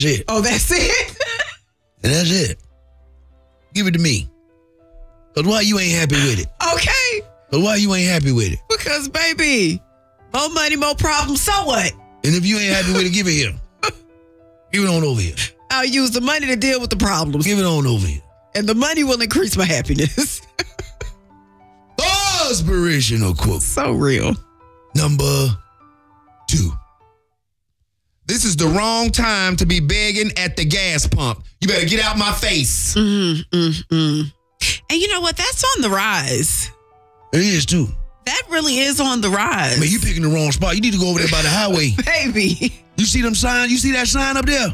Shit. Oh, that's it? And that's it. Give it to me. Because why you ain't happy with it? Okay. Because why you ain't happy with it? Because, baby, more money, more problems, so what? And if you ain't happy with it, give it here. Give it on over here. I'll use the money to deal with the problems. Give it on over here. And the money will increase my happiness. Inspirational quote. So real. Number 2. This is the wrong time to be begging at the gas pump. You better get out my face. And you know what? That's on the rise. It is too. That really is on the rise. Man, you picking the wrong spot. You need to go over there by the highway. Baby. You see them signs? You see that sign up there?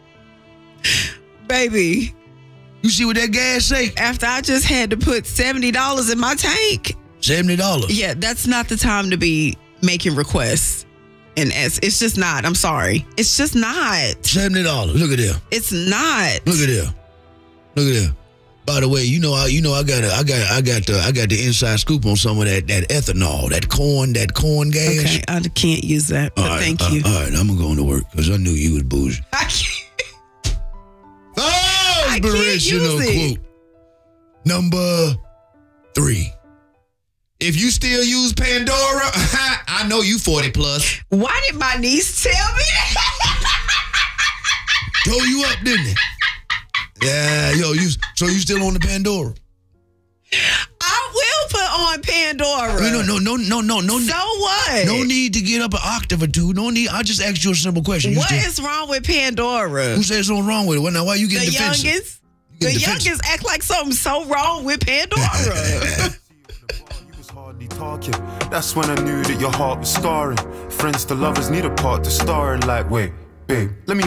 Baby. You see what that gas say? After I just had to put $70 in my tank. $70. Yeah, that's not the time to be making requests. And it's just not. I'm sorry. It's just not. $70. Look at there. It's not. Look at there. Look at there. By the way, I got the inside scoop on some of that ethanol, that corn gas. Okay, I can't use that. But thank you. All right, I'm gonna go into work because I knew you was bougie. I can't. Inspirational quote. Number 3. If you still use Pandora, I know you 40 plus. Why did my niece tell me that? Told you up, didn't it? Yeah, so you still on the Pandora? I will put on Pandora. No. So what? No need to get up an octave or two. No need. I just asked you a simple question. What is wrong with Pandora? Who says something wrong with it? Well, now why you getting defensive? The youngest act like something's so wrong with Pandora. Talking. That's when I knew that your heart was scarring. Friends to lovers need a part to star in. Like, wait, babe, let me